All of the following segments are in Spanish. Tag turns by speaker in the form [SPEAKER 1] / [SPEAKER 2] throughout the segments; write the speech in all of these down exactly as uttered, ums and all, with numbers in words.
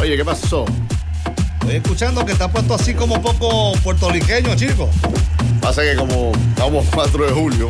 [SPEAKER 1] Oye, ¿qué pasó?
[SPEAKER 2] Estoy escuchando que está puesto así como un poco puertorriqueño, chico.
[SPEAKER 1] Pasa que como estamos cuatro de julio,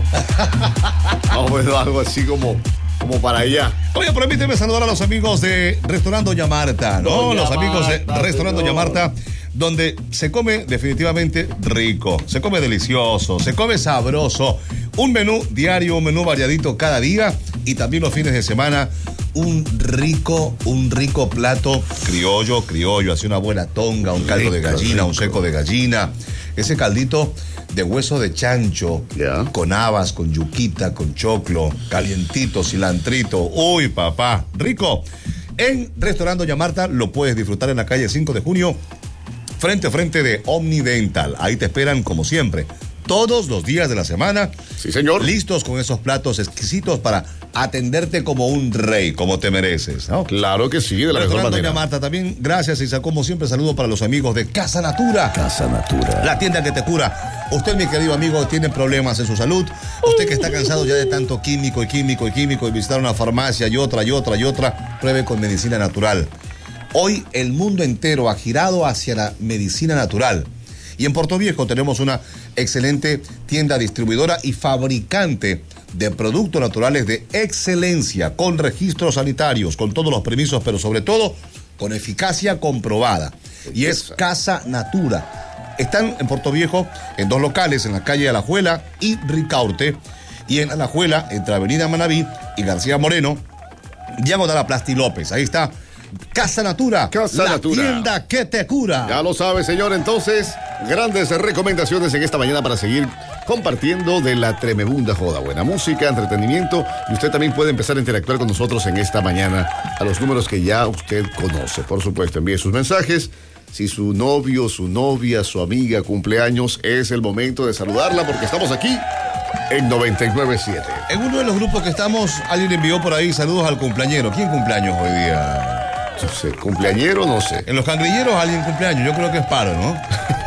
[SPEAKER 1] vamos a ver algo así como, como para allá.
[SPEAKER 2] Oye, permíteme saludar a los amigos de Restaurante Doña Marta, ¿no?
[SPEAKER 1] Doña
[SPEAKER 2] los amigos de
[SPEAKER 1] Marta,
[SPEAKER 2] Restaurante Doña
[SPEAKER 1] señor.
[SPEAKER 2] Marta, donde se come definitivamente rico, se come delicioso, se come sabroso. Un menú diario, un menú variadito cada día y también los fines de semana. Un rico, un rico plato criollo, criollo, así una buena tonga, un caldo de
[SPEAKER 1] Rico,
[SPEAKER 2] gallina,
[SPEAKER 1] rico.
[SPEAKER 2] un seco de gallina. Ese caldito de hueso de chancho,
[SPEAKER 1] Ya.
[SPEAKER 2] con habas, con yuquita, con choclo, calientito, cilantrito. Uy, papá, rico. En Restaurante Doña Marta lo puedes disfrutar en la calle cinco de junio, frente a frente de Omnidental. Ahí te esperan, como siempre, todos los días de la semana.
[SPEAKER 1] Sí, señor.
[SPEAKER 2] Listos con esos platos exquisitos para atenderte como un rey, como te mereces, ¿no?
[SPEAKER 1] Claro que sí, de la mejor
[SPEAKER 2] Restaurante Doña
[SPEAKER 1] manera.
[SPEAKER 2] Marta también, gracias y como siempre saludo para los amigos de Casa Natura.
[SPEAKER 1] Casa Natura.
[SPEAKER 2] La tienda que te cura. Usted, mi querido amigo, tiene problemas en su salud. Usted que está cansado ya de tanto químico y químico y químico y visitar una farmacia y otra y otra y otra, pruebe con medicina natural. Hoy el mundo entero ha girado hacia la medicina natural. Y en Puerto Viejo tenemos una excelente tienda distribuidora y fabricante de productos naturales de excelencia, con registros sanitarios, con todos los permisos, pero sobre todo con eficacia comprobada. Y es Casa Natura. Están en Puerto Viejo en dos locales, en la calle Alajuela y Ricaurte, y en Alajuela, entre Avenida Manaví y García Moreno, diagonal a Plasti López. Ahí está Casa Natura,
[SPEAKER 1] Casa
[SPEAKER 2] la
[SPEAKER 1] Natura.
[SPEAKER 2] tienda que te cura.
[SPEAKER 1] Ya lo sabe, señor. Entonces, grandes recomendaciones en esta mañana para seguir compartiendo de la tremebunda joda. Buena música, entretenimiento. Y usted también puede empezar a interactuar con nosotros en esta mañana a los números que ya usted conoce. Por supuesto, envíe sus mensajes. Si su novio, su novia, su amiga cumpleaños, es el momento de saludarla porque estamos aquí en noventa y nueve punto siete.
[SPEAKER 2] En uno de los grupos que estamos, alguien envió por ahí saludos al cumpleañero. ¿Quién cumpleaños hoy día?
[SPEAKER 1] No sé, cumpleañero, no sé.
[SPEAKER 2] En los cangrilleros alguien cumpleaños, yo creo que es Paro, ¿no?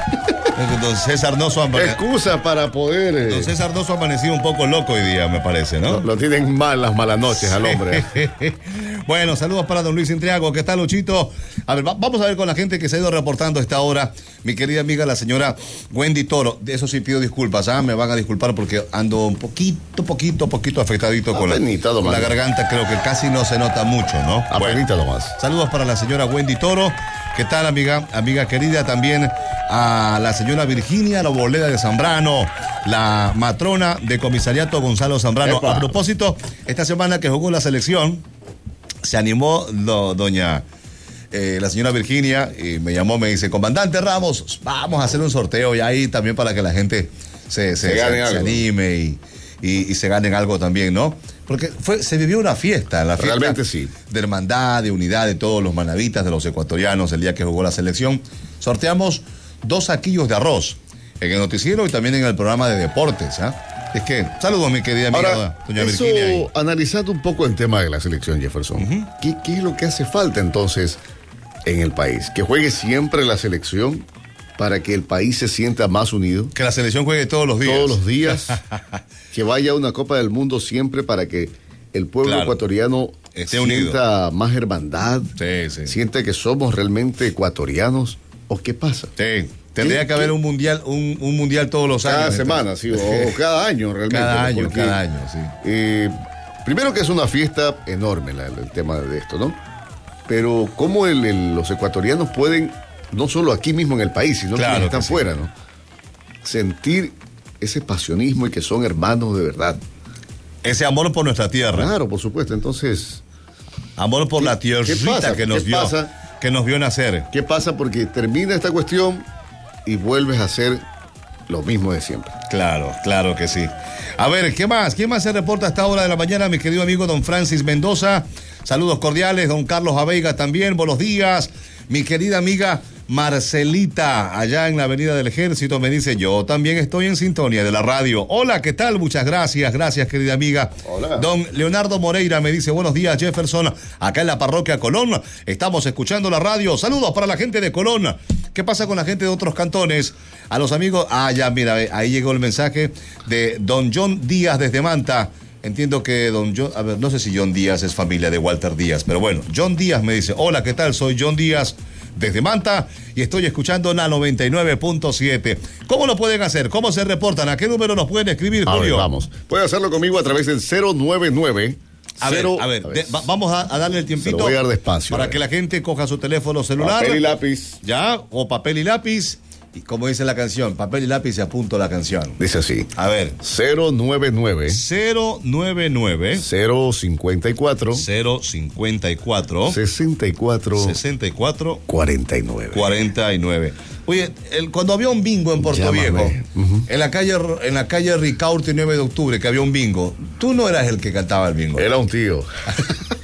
[SPEAKER 2] Don César Noso ha amanecido.
[SPEAKER 1] Excusa para poder... eh,
[SPEAKER 2] Don César Noso ha amanecido un poco loco hoy día, me parece, ¿no?
[SPEAKER 1] lo, lo tienen mal las malas noches al hombre.
[SPEAKER 2] Bueno, saludos para don Luis Intriago. ¿Qué tal, Luchito? A ver, va- vamos a ver con la gente que se ha ido reportando a esta hora. Mi querida amiga, la señora Wendy Toro. De eso sí pido disculpas, ¿ah? Me van a disculpar porque ando un poquito, poquito, poquito afectadito con, la,
[SPEAKER 1] Apenita,
[SPEAKER 2] con la
[SPEAKER 1] nomás.
[SPEAKER 2] garganta. Creo que casi no se nota mucho, ¿no? Bueno,
[SPEAKER 1] Apenita nomás.
[SPEAKER 2] saludos para la señora Wendy Toro. ¿Qué tal, amiga? Amiga querida, también a la señora Virginia Loboleda de Zambrano, la matrona de comisariato Gonzalo Zambrano.
[SPEAKER 1] Epa.
[SPEAKER 2] A propósito, esta semana que jugó la selección, se animó do- doña eh, la señora Virginia y me llamó, me dice, comandante Ramos, vamos a hacer un sorteo y ahí también para que la gente se, se,
[SPEAKER 1] Se gane
[SPEAKER 2] se- se
[SPEAKER 1] algo.
[SPEAKER 2] anime y, y- y se ganen algo también, ¿no? Porque fue, se vivió una fiesta, la fiesta
[SPEAKER 1] Realmente sí.
[SPEAKER 2] de hermandad, de unidad de todos los manavitas, de los ecuatorianos, el día que jugó la selección. Sorteamos dos saquillos de arroz en el noticiero y también en el programa de deportes, ¿ah? Es que, saludos mi querida amiga
[SPEAKER 1] Ahora,
[SPEAKER 2] doña
[SPEAKER 1] eso,
[SPEAKER 2] Virginia. y-
[SPEAKER 1] analizando un poco el tema de la selección, Jefferson, ¿qué, ¿qué es lo que hace falta entonces en el país? ¿Que juegue siempre la selección para que el país se sienta más unido?
[SPEAKER 2] Que la selección juegue todos los días.
[SPEAKER 1] Todos los días. Que vaya a una Copa del Mundo siempre para que el pueblo
[SPEAKER 2] Claro.
[SPEAKER 1] ecuatoriano
[SPEAKER 2] Esté
[SPEAKER 1] sienta más hermandad,
[SPEAKER 2] Sí, sí.
[SPEAKER 1] sienta que somos realmente ecuatorianos. ¿O qué pasa?
[SPEAKER 2] Sí, tendría
[SPEAKER 1] ¿Qué-
[SPEAKER 2] que haber
[SPEAKER 1] qué?
[SPEAKER 2] un mundial, un, un mundial todos los
[SPEAKER 1] Cada
[SPEAKER 2] años.
[SPEAKER 1] semana, sí, o cada año realmente.
[SPEAKER 2] Cada
[SPEAKER 1] ¿no?
[SPEAKER 2] año,
[SPEAKER 1] Porque,
[SPEAKER 2] cada año, sí.
[SPEAKER 1] eh, primero que es una fiesta enorme la- el tema de esto, ¿no? Pero cómo el- el- los ecuatorianos pueden, no solo aquí mismo en el país, sino
[SPEAKER 2] Claro
[SPEAKER 1] que están
[SPEAKER 2] que sí.
[SPEAKER 1] fuera, ¿no? Sentir ese pasionismo y que son hermanos de verdad.
[SPEAKER 2] Ese amor por nuestra tierra.
[SPEAKER 1] Claro, por supuesto. Entonces,
[SPEAKER 2] Amor por
[SPEAKER 1] ¿Qué-
[SPEAKER 2] la
[SPEAKER 1] qué
[SPEAKER 2] tierrita
[SPEAKER 1] pasa?
[SPEAKER 2] que nos
[SPEAKER 1] ¿Qué
[SPEAKER 2] vio,
[SPEAKER 1] pasa?
[SPEAKER 2] que nos vio nacer.
[SPEAKER 1] ¿qué pasa? Porque termina esta cuestión y vuelves a hacer lo mismo de siempre.
[SPEAKER 2] Claro, claro que sí. A ver, ¿qué más? ¿Quién más se reporta a esta hora de la mañana? Mi querido amigo don Francis Mendoza. Saludos cordiales. Don Carlos Aveiga también. Buenos días. Mi querida amiga Marcelita, allá en la Avenida del Ejército, me dice, yo también estoy en sintonía de la radio. Hola, ¿qué tal? Muchas gracias. Gracias, querida amiga.
[SPEAKER 1] Hola.
[SPEAKER 2] Don Leonardo Moreira me dice, buenos días, Jefferson. Acá en la parroquia Colón, estamos escuchando la radio. Saludos para la gente de Colón. ¿Qué pasa con la gente de otros cantones? A los amigos, ah, ya, mira, ahí llegó el mensaje de don John Díaz desde Manta. Entiendo que don John, a ver, no sé si John Díaz es familia de Walter Díaz, pero bueno, John Díaz me dice, hola, ¿qué tal? Soy John Díaz desde Manta y estoy escuchando la noventa y nueve punto siete. ¿Cómo lo pueden hacer? ¿Cómo se reportan? ¿A qué número nos pueden escribir,
[SPEAKER 1] A
[SPEAKER 2] Julio?
[SPEAKER 1] ver, vamos. Puede hacerlo conmigo a través del cero nueve nueve.
[SPEAKER 2] A ver,
[SPEAKER 1] Cero,
[SPEAKER 2] a ver,
[SPEAKER 1] a ver.
[SPEAKER 2] de- va- vamos a, a darle el tiempito.
[SPEAKER 1] Se lo voy a dar despacio, a
[SPEAKER 2] Para
[SPEAKER 1] ver.
[SPEAKER 2] que la gente coja su teléfono celular.
[SPEAKER 1] Papel y lápiz.
[SPEAKER 2] Ya, o papel y lápiz. Y como dice la canción, papel y lápiz y apunto la canción.
[SPEAKER 1] Dice así.
[SPEAKER 2] A ver,
[SPEAKER 1] cero nueve nueve.
[SPEAKER 2] cero nueve nueve
[SPEAKER 1] cero cincuenta y cuatro.
[SPEAKER 2] cero cincuenta y cuatro
[SPEAKER 1] sesenta y cuatro.
[SPEAKER 2] sesenta y cuatro
[SPEAKER 1] cuarenta y nueve.
[SPEAKER 2] cuarenta y nueve. Oye, el- cuando había un bingo en Puerto
[SPEAKER 1] Llámame.
[SPEAKER 2] Viejo,
[SPEAKER 1] Ujú.
[SPEAKER 2] en la calle en la calle Ricaurte nueve de octubre, que había un bingo, tú no eras el que cantaba el bingo.
[SPEAKER 1] Era un tío.